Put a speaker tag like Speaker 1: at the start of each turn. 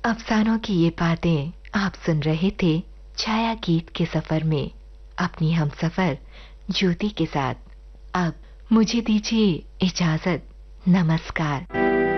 Speaker 1: अफसानों की ये बातें आप सुन रहे थे छाया गीत के सफर में अपनी हमसफर ज्योति के साथ। अब मुझे दीजिए इजाजत। नमस्कार।